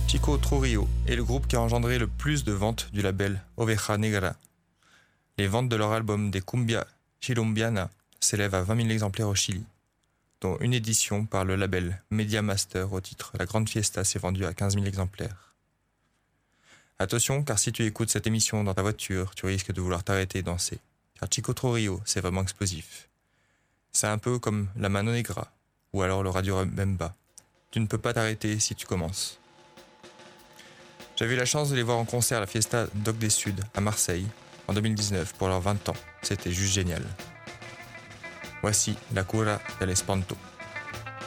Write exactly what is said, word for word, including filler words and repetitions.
Chico Trujillo est le groupe qui a engendré le plus de ventes du label Oveja Negra. Les ventes de leur album des Cumbia Chilombiana s'élèvent à vingt mille exemplaires au Chili, dont une édition par le label Media Master au titre La Grande Fiesta s'est vendue à quinze mille exemplaires. Attention, car si tu écoutes cette émission dans ta voiture, tu risques de vouloir t'arrêter et danser, car Chico Trujillo, c'est vraiment explosif. C'est un peu comme la Mano Negra, ou alors le Radio Mbemba. Tu ne peux pas t'arrêter si tu commences. J'avais eu la chance de les voir en concert à la Fiesta Doc des Suds à Marseille en deux mille dix-neuf pour leurs vingt ans. C'était juste génial. Voici La Cura del Espanto.